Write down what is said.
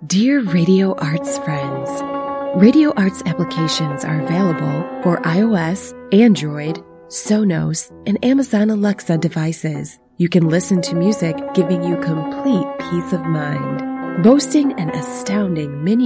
Dear Radio Arts friends, Radio Arts applications are available for iOS, Android, Sonos, and Amazon Alexa devices. You can listen to music giving you complete peace of mind. Boasting an astounding mini